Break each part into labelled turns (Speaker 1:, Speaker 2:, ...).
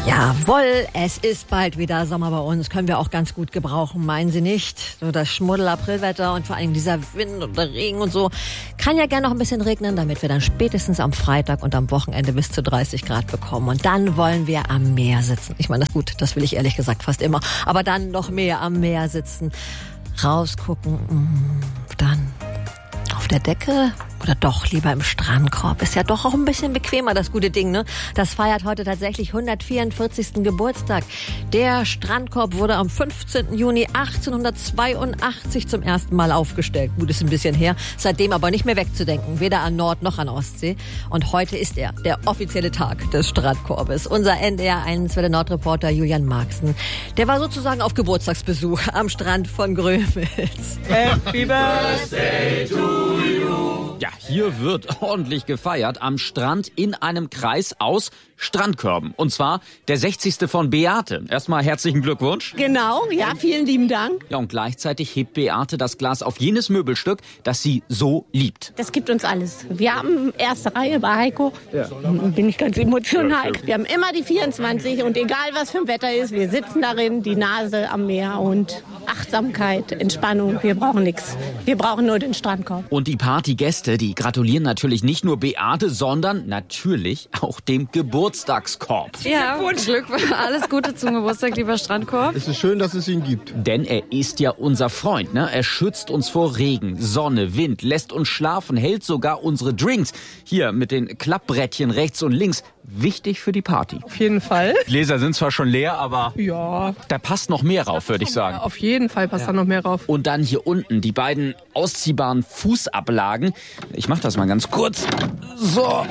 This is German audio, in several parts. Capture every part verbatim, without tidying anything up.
Speaker 1: Jawohl, es ist bald wieder Sommer bei uns. Können wir auch ganz gut gebrauchen, meinen Sie nicht? So das Schmuddel-Aprilwetter und vor allem dieser Wind und der Regen und so. Kann ja gerne noch ein bisschen regnen, damit wir dann spätestens am Freitag und am Wochenende bis zu dreißig Grad bekommen. Und dann wollen wir am Meer sitzen. Ich meine, das gut, das will ich ehrlich gesagt fast immer. Aber dann noch mehr am Meer sitzen. Rausgucken, dann auf der Decke oder doch lieber im Strandkorb. Ist ja doch auch ein bisschen bequemer, das gute Ding, ne? Das feiert heute tatsächlich hundertvierundvierzigsten Geburtstag. Der Strandkorb wurde am fünfzehnten Juni achtzehnhundertzweiundachtzig zum ersten Mal aufgestellt. Gut, ist ein bisschen her. Seitdem aber nicht mehr wegzudenken. Weder an Nord- noch an Ostsee. Und heute ist er der offizielle Tag des Strandkorbes. Unser N D R eins Welle Nord-Reporter Julian Marxen. Der war sozusagen auf Geburtstagsbesuch am Strand von Grömitz.
Speaker 2: Happy Birthday to you.
Speaker 3: Ja, hier wird ordentlich gefeiert am Strand in einem Kreis aus Strandkörben. Und zwar der sechzigste von Beate. Erstmal herzlichen Glückwunsch.
Speaker 2: Genau, ja, vielen lieben Dank.
Speaker 3: Ja, und gleichzeitig hebt Beate das Glas auf jenes Möbelstück, das sie so liebt.
Speaker 2: Das gibt uns alles. Wir haben erste Reihe bei Heiko. Ja. Bin ich ganz emotional. Wir haben immer die vierundzwanzig und egal was für ein Wetter ist, wir sitzen darin, die Nase am Meer und Achtsamkeit, Entspannung. Wir brauchen nichts. Wir brauchen nur den Strandkorb.
Speaker 3: Und die Partygäste, die gratulieren natürlich nicht nur Beate, sondern natürlich auch dem Geburtstagskorb.
Speaker 4: Ja, Glück, alles Gute zum Geburtstag, lieber Strandkorb.
Speaker 5: Es ist schön, dass es ihn gibt.
Speaker 3: Denn er ist ja unser Freund, ne? Er schützt uns vor Regen, Sonne, Wind, lässt uns schlafen, hält sogar unsere Drinks. Hier mit den Klappbrettchen rechts und links. Wichtig für die Party.
Speaker 6: Auf jeden Fall.
Speaker 3: Gläser sind zwar schon leer, aber
Speaker 6: ja,
Speaker 3: da passt noch mehr rauf, würde ich sagen.
Speaker 6: Auf jeden Fall passt ja. da noch mehr rauf.
Speaker 3: Und dann hier unten die beiden ausziehbaren Fußablagen. Ich mach das mal ganz kurz. So.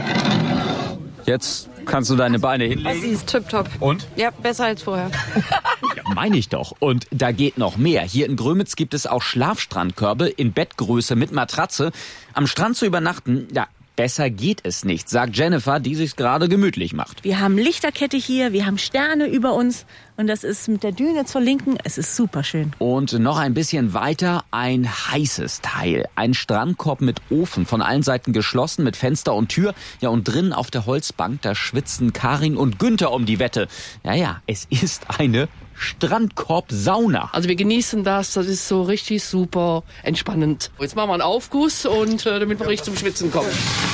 Speaker 3: Jetzt kannst du deine Beine hinlegen.
Speaker 4: Das ist tipptopp.
Speaker 3: Und?
Speaker 4: Ja, besser als vorher.
Speaker 3: Ja, meine ich doch. Und da geht noch mehr. Hier in Grömitz gibt es auch Schlafstrandkörbe in Bettgröße mit Matratze. Am Strand zu übernachten, ja, besser geht es nicht, sagt Jennifer, die sich's gerade gemütlich macht.
Speaker 7: Wir haben Lichterkette hier, wir haben Sterne über uns und das ist mit der Düne zur Linken, es ist super schön.
Speaker 3: Und noch ein bisschen weiter ein heißes Teil. Ein Strandkorb mit Ofen, von allen Seiten geschlossen, mit Fenster und Tür. Ja, und drinnen auf der Holzbank, da schwitzen Karin und Günther um die Wette. Ja, ja, es ist eine Strandkorb-Sauna.
Speaker 8: Also wir genießen das, das ist so richtig super entspannend. Jetzt machen wir einen Aufguss und äh, damit wir richtig zum Schwitzen kommen.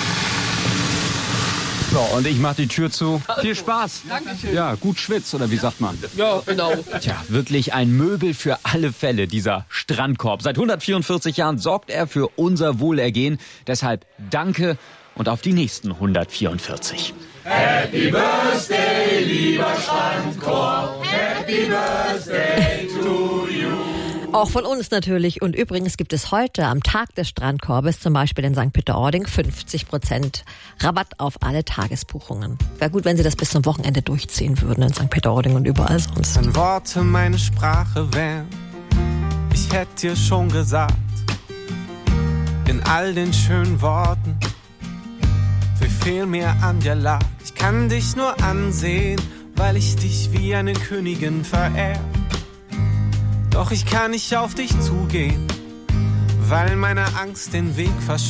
Speaker 3: So, und ich mach die Tür zu. Viel Spaß. Dankeschön. Ja, gut schwitzt, oder wie sagt man?
Speaker 8: Ja, genau.
Speaker 3: Tja, wirklich ein Möbel für alle Fälle, dieser Strandkorb. Seit hundertvierundvierzig Jahren sorgt er für unser Wohlergehen. Deshalb danke und auf die nächsten hundertvierundvierzig.
Speaker 9: Happy Birthday, lieber Strandkorb. Happy Birthday to you.
Speaker 1: Auch von uns natürlich. Und übrigens gibt es heute am Tag des Strandkorbes, zum Beispiel in Sankt Peter-Ording, fünfzig Prozent Rabatt auf alle Tagesbuchungen. Wäre gut, wenn Sie das bis zum Wochenende durchziehen würden in Sankt Peter-Ording und überall sonst.
Speaker 10: Wenn Worte meine Sprache wären, ich hätte dir schon gesagt, in all den schönen Worten, wie viel mir an dir lag. Ich kann dich nur ansehen, weil ich dich wie eine Königin verehr. Doch ich kann nicht auf dich zugehen, weil meine Angst den Weg versperrt.